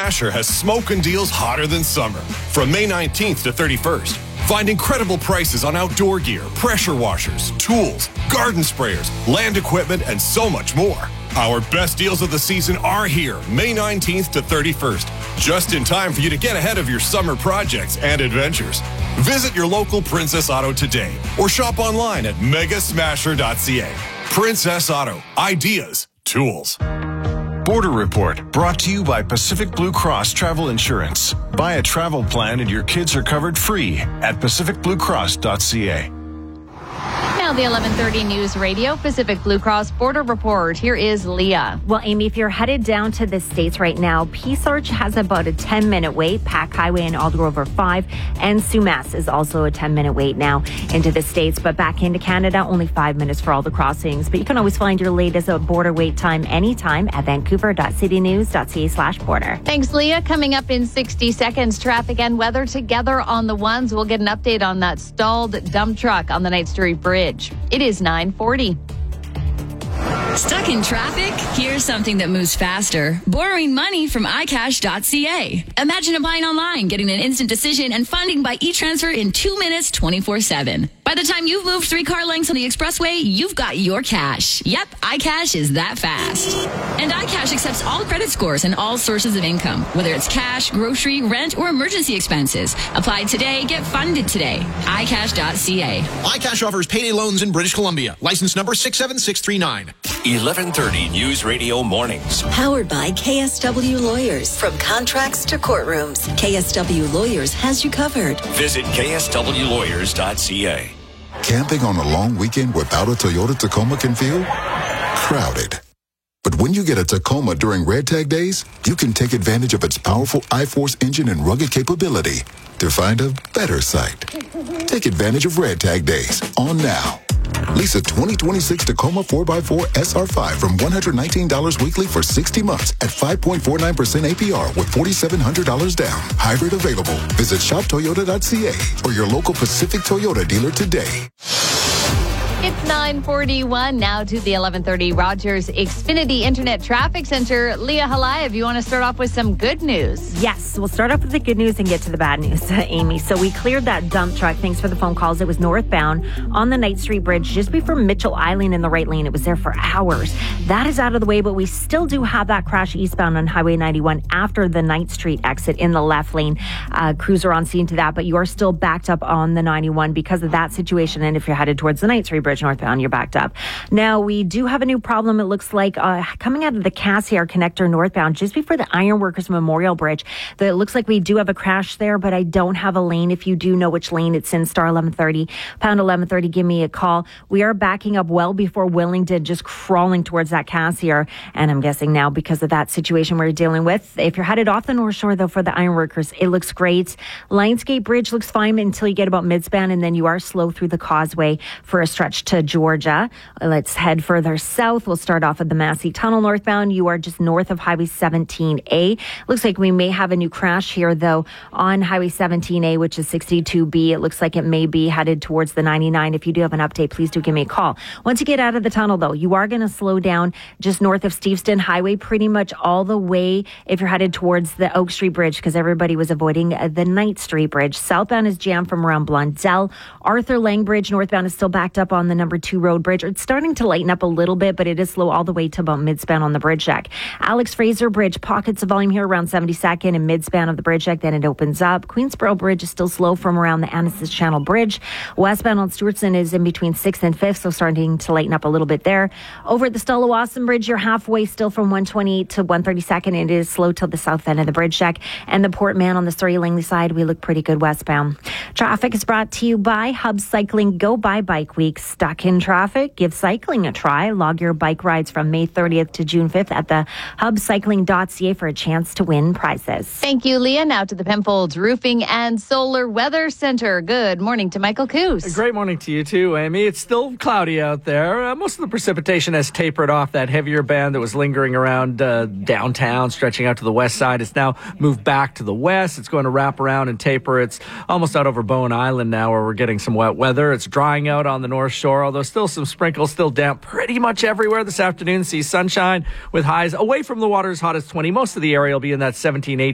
Smasher has smoking deals hotter than summer. From May 19th to 31st, find incredible prices on outdoor gear, pressure washers, tools, garden sprayers, land equipment, and so much more. Our best deals of the season are here, May 19th to 31st, just in time for you to get ahead of your summer projects and adventures. Visit your local Princess Auto today or shop online at megasmasher.ca. Princess Auto. Ideas. Tools. Border Report, brought to you by Pacific Blue Cross Travel Insurance. Buy a travel plan and your kids are covered free at pacificbluecross.ca. Now the 11:30 News Radio Pacific Blue Cross Border Report. Here is Leah. Well, Amy, if you're headed down to the States right now, Peace Arch has about a 10-minute wait. Pack Highway and Aldergrove 5, and Sumas is also a 10-minute wait now into the States. But back into Canada, only 5 minutes for all the crossings. But you can always find your latest border wait time anytime at vancouver.citynews.ca/border. Thanks, Leah. Coming up in 60 seconds, traffic and weather together on the ones. We'll get an update on that stalled dump truck on the Knight Street Bridge. It is 9:40. Stuck in traffic? Here's something that moves faster. Borrowing money from iCash.ca. Imagine applying online, getting an instant decision, and funding by e-transfer in 2 minutes, 24/7. By the time you've moved 3 car lengths on the expressway, you've got your cash. Yep, iCash is that fast. And iCash accepts all credit scores and all sources of income, whether it's cash, grocery, rent, or emergency expenses. Apply today, get funded today. iCash.ca. iCash offers payday loans in British Columbia. License number 67639. 11:30 News Radio Mornings. Powered by KSW Lawyers. From contracts to courtrooms, KSW Lawyers has you covered. Visit kswlawyers.ca. Camping on a long weekend without a Toyota Tacoma can feel crowded. But when you get a Tacoma during Red Tag Days, you can take advantage of its powerful iForce engine and rugged capability to find a better site. Take advantage of Red Tag Days on now. Lease a 2026 Tacoma 4x4 SR5 from $119 weekly for 60 months at 5.49% APR with $4,700 down. Hybrid available. Visit shoptoyota.ca or your local Pacific Toyota dealer today. It's 9:41 now to the 11:30 Rogers Xfinity Internet Traffic Center. Leah Halayev, you want to start off with some good news? Yes, we'll start off with the good news and get to the bad news, Amy. So we cleared that dump truck. Thanks for the phone calls. It was northbound on the Knight Street Bridge just before Mitchell Island in the right lane. It was there for hours. That is out of the way, but we still do have that crash eastbound on Highway 91 after the Knight Street exit in the left lane. Crews are on scene to that, but you are still backed up on the 91 because of that situation. And if you're headed towards the Knight Street Bridge northbound, you're backed up. Now, we do have a new problem. It looks like coming out of the Cassiar connector northbound, just before the Ironworkers Memorial Bridge. It looks like we do have a crash there, but I don't have a lane. If you do know which lane it's in, star 1130, pound 1130, give me a call. We are backing up well before Willingdon, just crawling towards that Cassiar. And I'm guessing now because of that situation we're dealing with. If you're headed off the North Shore, though, for the Ironworkers, it looks great. Lionsgate Bridge looks fine until you get about midspan, and then you are slow through the causeway for a stretch to Georgia. Let's head further south. We'll start off at the Massey Tunnel northbound. You are just north of Highway 17A. Looks like we may have a new crash here, though, on Highway 17A, which is 62B. It looks like it may be headed towards the 99. If you do have an update, please do give me a call. Once you get out of the tunnel, though, you are going to slow down just north of Steveston Highway, pretty much all the way if you're headed towards the Oak Street Bridge, because everybody was avoiding the Knight Street Bridge. Southbound is jammed from around Blundell. Arthur Lang Bridge northbound is still backed up on the number 2 Road Bridge. It's starting to lighten up a little bit, but it is slow all the way to about midspan on the bridge deck. Alex Fraser Bridge, pockets of volume here around 72nd and midspan of the bridge deck, then it opens up. Queensboro Bridge is still slow from around the Annacis Channel Bridge. Westbound on Stewartson is in between 6th and 5th, so starting to lighten up a little bit there. Over at the Stella-Wasson Bridge, you're halfway still from 128 to 132nd. It is slow till the south end of the bridge deck. And the Port Mann on the Surrey-Langley side, we look pretty good westbound. Traffic is brought to you by Hub Cycling Go By Bike Week. Stuck in traffic? Give cycling a try. Log your bike rides from May 30th to June 5th at the hubcycling.ca for a chance to win prizes. Thank you, Leah. Now to the Penfolds Roofing and Solar Weather Center. Good morning to Michael Coos. A great morning to you too, Amy. It's still cloudy out there. Most of the precipitation has tapered off. That heavier band that was lingering around downtown, stretching out to the west side, it's now moved back to the west. It's going to wrap around and taper. It's almost out over Bowen Island now, where we're getting some wet weather. It's drying out on the North Shore, although still some sprinkles, still damp pretty much everywhere this afternoon. See sunshine with highs away from the water as hot as 20. Most of the area will be in that 17, 18